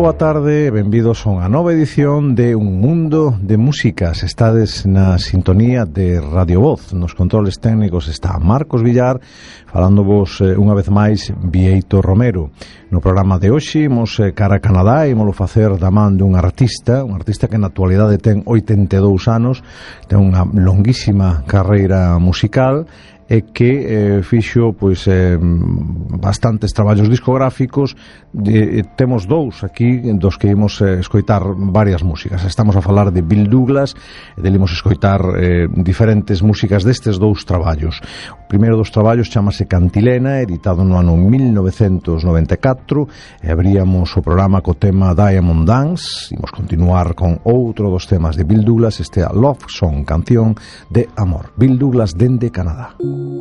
boa tarde, benvidos a unha nova edición de Un Mundo de Músicas. Estades na sintonía de Radio Voz. Nos controles técnicos está Marcos Villar, falándovos unha vez máis Vieito Romero. No programa de hoxe imos cara a Canadá e imolo facer da man dun artista que na actualidade ten 82 anos, ten unha longuísima carreira musical e que fixo pois bastantes traballos discográficos. Temos dous aquí dos que imos escoitar varias músicas. Estamos a falar de Bill Douglas e del imos escoitar diferentes músicas destes dous traballos. O primeiro dos traballos chamase Cantilena, editado no ano 1994, e abríamos o programa co tema Diamond Dance. Imos continuar con outro dos temas de Bill Douglas, este a Love Song, canción de amor. Bill Douglas dende Canadá.